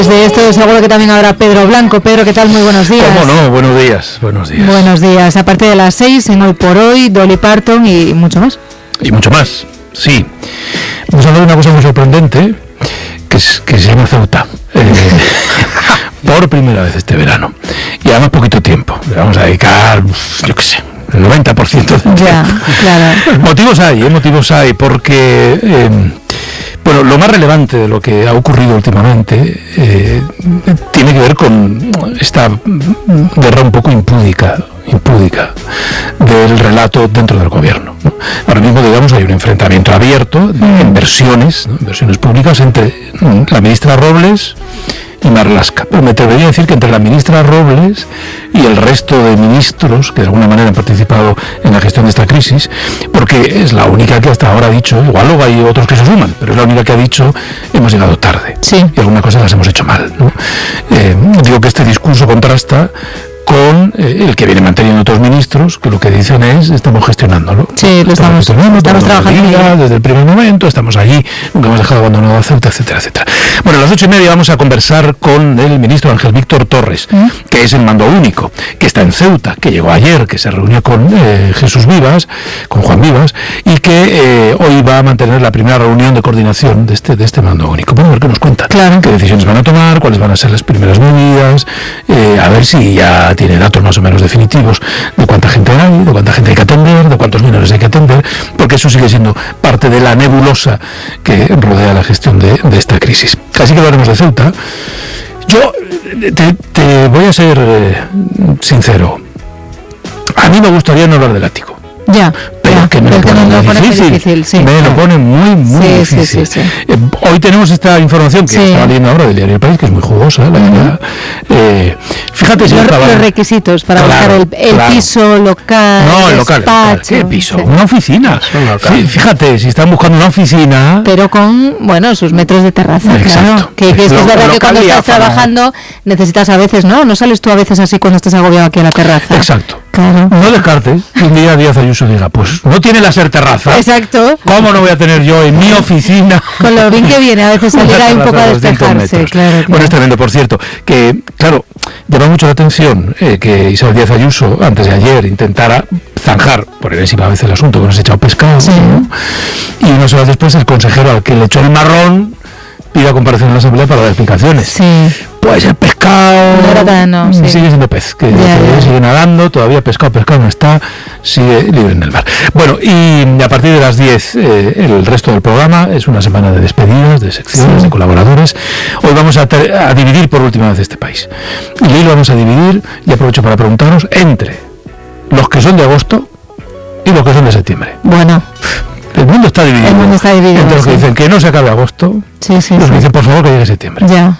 De esto seguro que también habrá Pedro Blanco. Pedro, ¿qué tal? Muy buenos días. ¿Cómo no? Buenos días. Buenos días. A partir de las 6 en Hoy por Hoy, Dolly Parton y mucho más. Y mucho más, sí. Vamos a hablar de una cosa muy sorprendente que se llama Ceuta. Por primera vez este verano. Y además poquito tiempo. Le vamos a dedicar, yo qué sé, el 90% del tiempo. Ya, claro. Motivos hay, porque... bueno, lo más relevante de lo que ha ocurrido últimamente tiene que ver con esta guerra un poco impúdica del relato dentro del gobierno, ¿no? Ahora mismo, digamos, hay un enfrentamiento abierto en versiones públicas entre la ministra Robles y Marlaska. Pero me atrevería a decir que entre la ministra Robles y el resto de ministros que de alguna manera han participado en la gestión de esta crisis, porque es la única que hasta ahora ha dicho, igual luego hay otros que se suman, pero es la única que ha dicho hemos llegado tarde, sí, y algunas cosas las hemos hecho mal, ¿no? Digo que este discurso contrasta con el que viene manteniendo otros ministros, que lo que dicen es estamos gestionándolo. Sí, lo estamos trabajando desde el primer momento, estamos allí, nunca hemos dejado abandonado a Ceuta, etcétera, etcétera. Bueno, a las 8:30 vamos a conversar con el ministro Ángel Víctor Torres, que es el mando único, que está en Ceuta, que llegó ayer, que se reunió con Jesús Vivas, con Juan Vivas, y que hoy va a mantener la primera reunión de coordinación de este mando único. Bueno, a ver qué nos cuenta, claro, qué decisiones van a tomar, cuáles van a ser las primeras medidas, a ver si ya tiene datos más o menos definitivos de cuánta gente hay, de cuánta gente hay que atender, de cuántos menores hay que atender, porque eso sigue siendo parte de la nebulosa que rodea la gestión de esta crisis. Así que hablaremos de Ceuta. Yo te voy a ser sincero. A mí me gustaría no hablar del ático. Ya. Pero que me lo pone muy difícil. Sí, me lo pone muy difícil. Sí. Hoy tenemos esta información que estaba leyendo ahora del diario El País, que es muy jugosa, la verdad. Fíjate si los requisitos para buscar el piso local. No, el local. ¿Qué piso? Sí. Una oficina. Fíjate, si están buscando una oficina. Pero con, sus metros de terraza. Exacto. Claro. Que es verdad que cuando estás trabajando necesitas a veces, ¿no sales tú a veces así cuando estás agobiado aquí a la terraza? Exacto. Claro. No descartes que un día Díaz Ayuso diga, pues no tiene la ser terraza. Exacto. ¿Cómo no voy a tener yo en mi oficina? Con lo bien que viene a veces salir ahí un poco a despejarse. Claro. Bueno, es tremendo, por cierto, que, claro, llama mucho la atención que Isabel Díaz Ayuso, antes de ayer, intentara zanjar por enésima vez el asunto, que nos ha echado pescado, sí, ¿no? Y unas horas después el consejero al que le echó el marrón pida comparación en la asamblea para dar explicaciones. Sí. Pues el pescado sigue siendo pez, que sigue nadando, todavía pescado no está, sigue libre en el mar. Bueno, y a partir de las 10 el resto del programa es una semana de despedidas, de secciones, de colaboradores. Hoy vamos a dividir por última vez este país. Y hoy lo vamos a dividir, y aprovecho para preguntaros, entre los que son de agosto y los que son de septiembre. Bueno, el mundo está dividido. Entre los que dicen que no se acabe agosto, los que dicen por favor que llegue septiembre. Ya.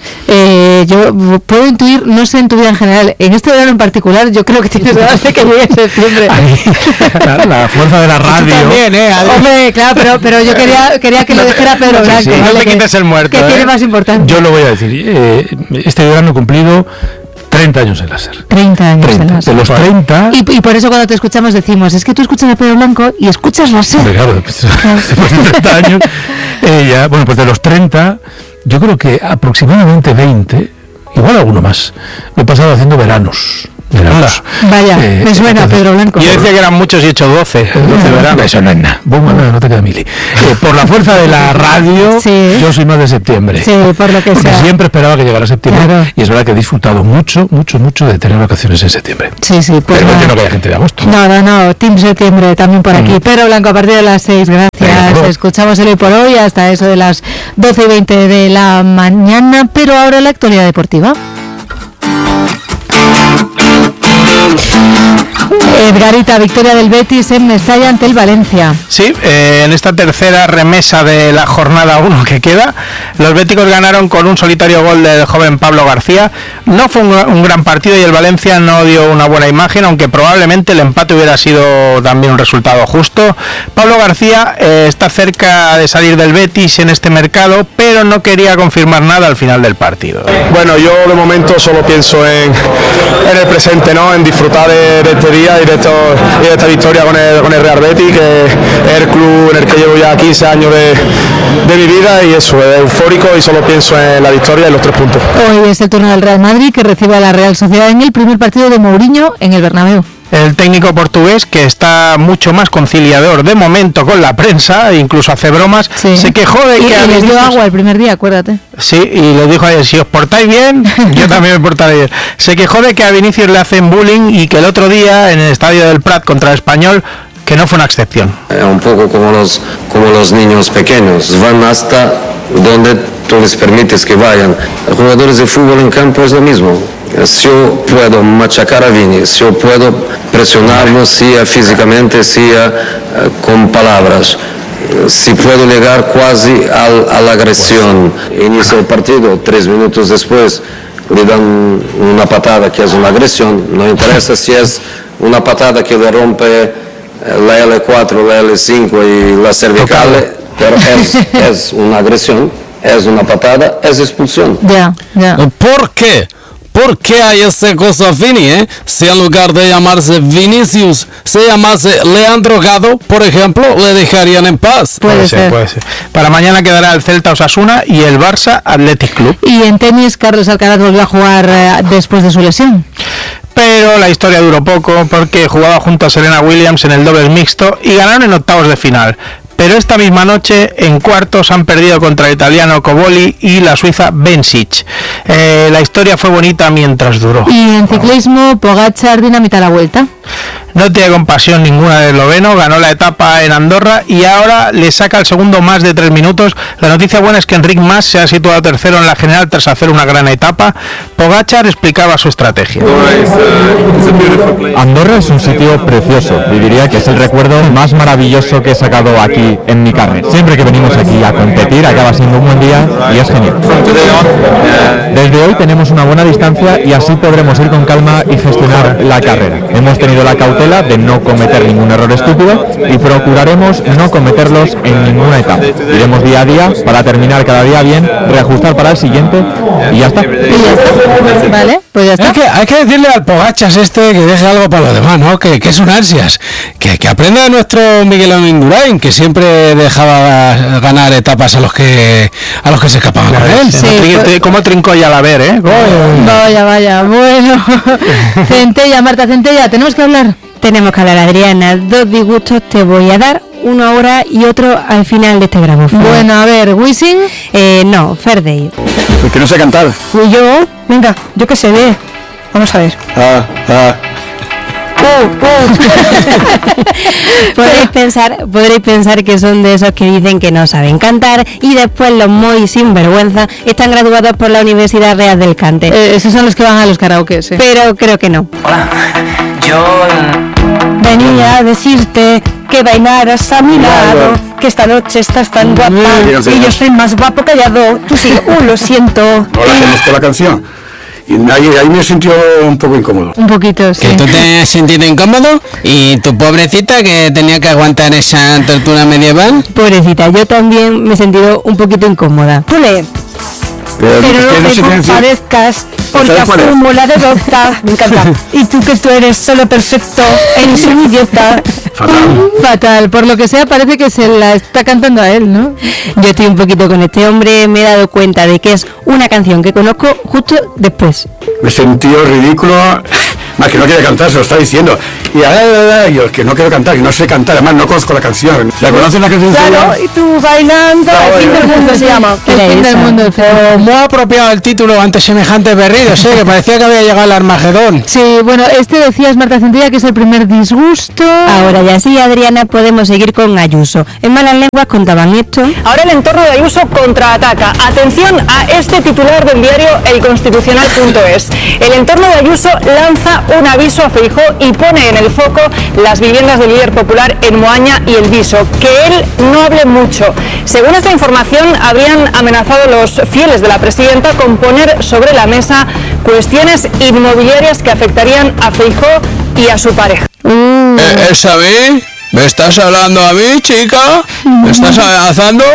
Yo puedo intuir, no sé en tu vida en general, en este verano en particular, yo creo que tienes ganas de que llegue septiembre. La fuerza de la radio. También, hombre, claro, pero yo quería que lo dijera Pedro Blanco. Sí, no te quites el muerto. Que tiene más importante. Yo lo voy a decir. Este verano he cumplido 30 años en la SER. 30 años en la SER. De los 30... Y por eso cuando te escuchamos decimos, es que tú escuchas a Pedro Blanco y escuchas la SER. Claro, después de 30 años, pues de los 30, yo creo que aproximadamente 20, igual alguno más, me he pasado haciendo veranos. Vaya, me suena Pedro Blanco. Yo decía que eran muchos y he hecho 12 veranos. Eso no es nada. No te queda mili. Por la fuerza de la radio, yo soy más de septiembre. Sí, por lo que porque sea. Siempre esperaba que llegara septiembre. Claro. Y es verdad que he disfrutado mucho de tener vacaciones en septiembre. Sí, pues pero no entiendo que haya gente de agosto. No, Team Septiembre también por aquí. Pedro Blanco a partir de las 6, gracias. Escuchamos el Hoy por Hoy hasta eso de las 12:20 de la mañana, pero ahora la actualidad deportiva. Edgarita, victoria del Betis en Mestalla ante el Valencia. Sí, en esta tercera remesa de la jornada 1 que queda, los béticos ganaron con un solitario gol del joven Pablo García. No fue un gran partido y el Valencia no dio una buena imagen, aunque probablemente el empate hubiera sido también un resultado justo. Pablo García está cerca de salir del Betis en este mercado, pero no quería confirmar nada al final del partido. Bueno, yo de momento solo pienso en el presente, ¿no? En disfrutar de este día día y de esta victoria con el Real Betis, que es el club en el que llevo ya 15 años de mi vida, y eso, es eufórico y solo pienso en la victoria y los 3 puntos. Hoy es el turno del Real Madrid, que recibe a la Real Sociedad en el primer partido de Mourinho en el Bernabéu. El técnico portugués, que está mucho más conciliador de momento con la prensa, incluso hace bromas, Sí. se quejó de que... Y les dio agua el primer día, acuérdate. Sí, y le dijo ayer, si os portáis bien, yo también me portaré bien. Se quejó de que a Vinicius le hacen bullying y que el otro día en el estadio del Prat contra el Español, que no fue una excepción. Un poco como los niños pequeños, van hasta donde tú les permites que vayan. Los jugadores de fútbol en campo es lo mismo. Si yo puedo machacar a Vini, si yo puedo presionarlo, sea físicamente, sea con palabras, si puedo llegar casi a la agresión, inicia el partido, 3 minutos después le dan una patada que es una agresión, no interesa si es una patada que le rompe la L4, la L5 y la cervical, pero es una agresión, es una patada, es expulsión. Ya. ¿Por qué? ¿Por qué hay esa cosa Vini, Si en lugar de llamarse Vinicius se llamase Leandro Gado, por ejemplo, le dejarían en paz? Puede ser. Para mañana quedará el Celta Osasuna y el Barça Athletic Club. Y en tenis, Carlos Alcaraz volvió a jugar después de su lesión. Pero la historia duró poco porque jugaba junto a Serena Williams en el dobles mixto y ganaron en octavos de final. Pero esta misma noche en cuartos han perdido contra el italiano Coboli y la suiza Bencic. La historia fue bonita mientras duró. Y en ciclismo, Pogačar dinamita la Vuelta. No tiene compasión ninguna del esloveno, ganó la etapa en Andorra y ahora le saca el segundo más de 3 minutos. La noticia buena es que Enric Mas se ha situado tercero en la general tras hacer una gran etapa. Pogačar explicaba su estrategia. Andorra es un sitio precioso y diría que es el recuerdo más maravilloso que he sacado aquí en mi carrera. Siempre que venimos aquí a competir acaba siendo un buen día y es genial. Desde hoy tenemos una buena distancia y así podremos ir con calma y gestionar la carrera. Hemos tenido la cautela de no cometer ningún error estúpido y procuraremos no cometerlos en ninguna etapa. Iremos día a día para terminar cada día bien, reajustar para el siguiente y ya está. Vale, pues ya está. Hay que decirle al Pogachas que deje algo para los demás, ¿no? Que es un ansias. Que aprenda de nuestro Miguel Indurain, que siempre dejaba ganar etapas a los que se escapaban con él. Sí, ¿Cómo trincó ya la ver, Vaya, bueno. Centella, Marta Centella, tenemos que hablar. Tenemos que hablar, Adriana. 2 disgustos te voy a dar, uno ahora y otro al final de este grabofón. Bueno, a ver, Wisin. No, Ferdey. Porque no sé cantar. Fui yo. Venga, yo que sé, ve. Vamos a ver. Podréis pensar que son de esos que dicen que no saben cantar y después los muy sinvergüenza están graduados por la Universidad Real del Cante. Esos son los que van a los karaoke, sí. Pero creo que no. Hola, yo venía a decirte que bailaras a mi lado, que esta noche estás tan guapa y yo soy más guapo callado. Tú sí, lo siento. Ahora conozco la canción. Y ahí me sintió un poco incómodo. Un poquito, sí. Que tú te has sentido incómodo y tu pobrecita que tenía que aguantar esa tortura medieval. Pobrecita, yo también me he sentido un poquito incómoda. Pule. Pero no te compadezcas, porque a fórmula de docta. Me encanta. Y tú que tú eres solo perfecto, eres un idiota. Fatal, por lo que sea parece que se la está cantando a él, ¿no? Yo estoy un poquito con este hombre, me he dado cuenta de que es una canción que conozco justo después. Me sentí ridículo, más que no quiere cantar, se lo está diciendo. Y yo que no quiero cantar, que no sé cantar, además no conozco la canción. ¿La conoces la canción? Claro, y tú bailando, el fin del mundo se llama. El fin del mundo. Muy apropiado el título ante semejantes berridos, que parecía que había llegado el Armagedón. Sí, bueno, decías, Marta Centella, que es el primer disgusto. Ahora ya sí, Adriana, podemos seguir con Ayuso. En Malas Lenguas contaban esto. Ahora el entorno de Ayuso contraataca. Atención a este titular del diario elconstitucional.es. El entorno de Ayuso lanza un aviso a Feijóo y pone en el foco las viviendas del líder popular en Moaña y El Viso. Que él no hable mucho. Según esta información, habrían amenazado los fieles de la presidenta con poner sobre la mesa cuestiones inmobiliarias que afectarían a Feijóo y a su pareja. ¿Es a mí? ¿Me estás hablando a mí, chica? ¿Me estás amenazando?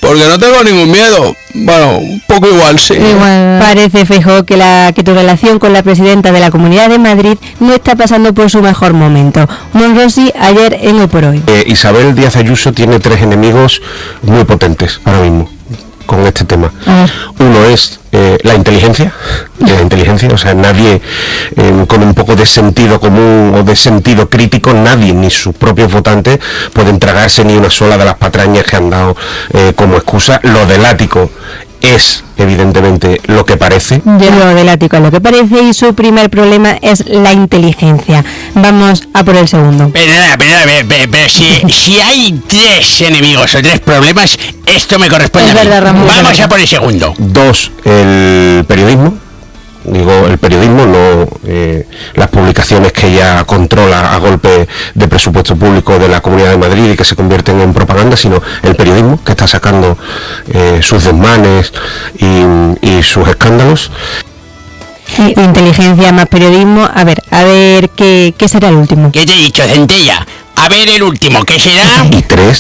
porque no tengo ningún miedo. Bueno, un poco igual, sí. Igual. Parece, Feijóo, que tu relación con la presidenta de la Comunidad de Madrid no está pasando por su mejor momento. Monrosi, ayer en Hoy por Hoy. Isabel Díaz Ayuso tiene 3 enemigos muy potentes ahora mismo con este tema. Uno es la inteligencia, o sea, nadie con un poco de sentido común o de sentido crítico, nadie, ni sus propios votantes, pueden tragarse ni una sola de las patrañas que han dado como excusa. Lo del ático es evidentemente lo que parece. Lo del ático es lo que parece, y su primer problema es la inteligencia. Vamos a por el segundo. Pero si hay 3 enemigos o 3 problemas, esto me corresponde a mí. Verdad, Ramón, vamos a por el segundo. 2, el periodismo. Digo, el periodismo, no las publicaciones que ella controla a golpe de presupuesto público de la Comunidad de Madrid y que se convierten en propaganda, sino el periodismo, que está sacando sus desmanes y sus escándalos. Inteligencia más periodismo. A ver, ¿qué será el último? ¿Qué te he dicho, Centella? A ver el último, ¿qué será? Y 3,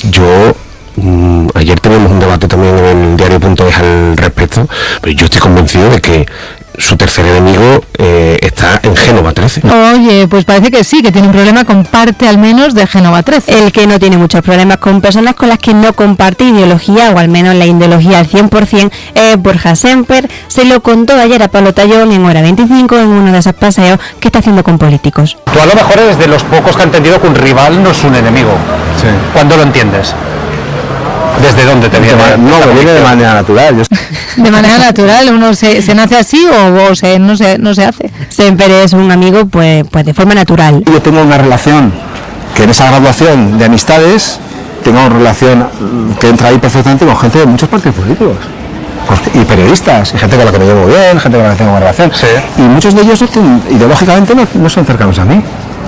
ayer teníamos un debate también en el diario.es al respecto, pero yo estoy convencido de que su tercer enemigo está en Génova 13. Oye, pues parece que sí, que tiene un problema con parte al menos de Génova 13. El que no tiene muchos problemas con personas con las que no comparte ideología, o al menos la ideología al 100%, es Borja Semper. Se lo contó ayer a Pablo Tallón en Hora 25 en uno de esos paseos que está haciendo con políticos. Tú a lo mejor eres de los pocos que ha entendido que un rival no es un enemigo. Sí. ¿Cuándo lo entiendes? ¿Desde dónde te viene? No, me viene de manera natural. De manera natural, uno se nace así o no se hace. Semper es un amigo pues de forma natural. Yo tengo una relación que en esa graduación de amistades, tengo una relación que entra ahí perfectamente con gente de muchos partidos políticos. Y periodistas, y gente con la que me llevo bien, gente con la que tengo una relación. Sí. Y muchos de ellos ideológicamente no son cercanos a mí.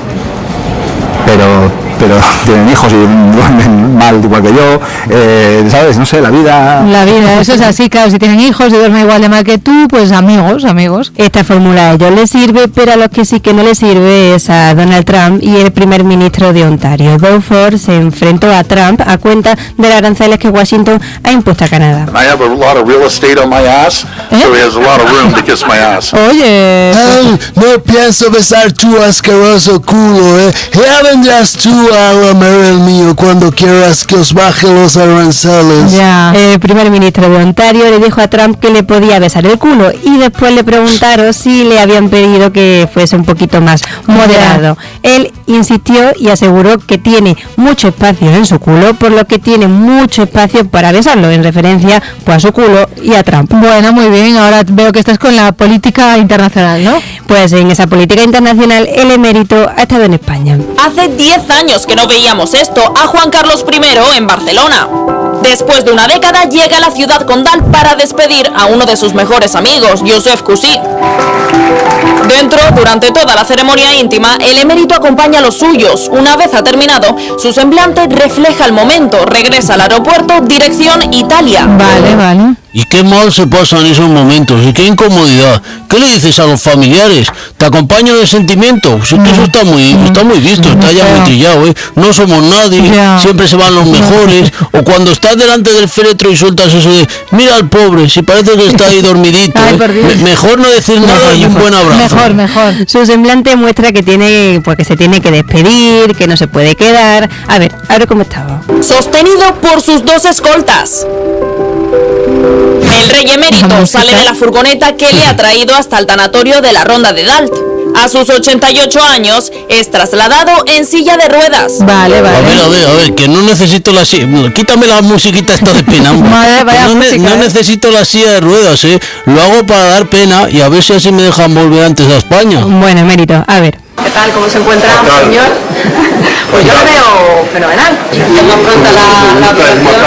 Pero tienen hijos y duermen mal igual que yo, ¿sabes? No sé, la vida, eso es así, claro, si tienen hijos y duermen igual de mal que tú, pues amigos. Esta fórmula a ellos les sirve, pero a los que sí que no les sirve es a Donald Trump y el primer ministro de Ontario. Doug Ford se enfrentó a Trump a cuenta de los aranceles que Washington ha impuesto a Canadá. I have a lot of real estate on my ass, so he has a lot of room to kiss my ass. Oye, no pienso besar tu asqueroso culo, Ya vendrás tú a lamer el mío cuando quieras que os baje los aranceles. Ya. El primer ministro de Ontario le dijo a Trump que le podía besar el culo, y después le preguntaron si le habían pedido que fuese un poquito más moderado. Él insistió y aseguró que tiene mucho espacio en su culo, por lo que tiene mucho espacio para besarlo, en referencia pues a su culo y a Trump. Bueno, muy bien, ahora veo que estás con la política internacional, ¿no? Pues en esa política internacional el emérito ha estado en España. Hace 10 años que no veíamos esto a Juan Carlos I en Barcelona. Después de una década llega a la ciudad condal para despedir a uno de sus mejores amigos, Josep Cusí. Dentro, durante toda la ceremonia íntima, el emérito acompaña a los suyos. Una vez ha terminado, su semblante refleja el momento. Regresa al aeropuerto, dirección Italia. Vale. Y qué mal se pasan esos momentos, y qué incomodidad. ¿Qué le dices a los familiares? ¿Te acompañan el sentimiento? Sí, que eso está muy visto, está ya muy trillado, No somos nadie, siempre se van los mejores. O cuando estás delante del féretro y sueltas eso de, mira al pobre, si parece que está ahí dormidito. Mejor no decir nada y un buen abrazo. Mejor. Su semblante muestra que que se tiene que despedir, que no se puede quedar. A ver cómo estaba. Sostenido por sus 2 escoltas. El rey emérito sale de la furgoneta que le ha traído hasta el tanatorio de la Ronda de Dalt. A sus 88 años es trasladado en silla de ruedas. Vale. A ver, que no necesito la silla. Quítame la musiquita esta de pena. No necesito la silla de ruedas, Lo hago para dar pena y a ver si así me dejan volver antes a España. Bueno, emérito, a ver. ¿Qué tal? ¿Cómo se encuentra, señor? Pues yo lo veo fenomenal. Tengo pronta la operación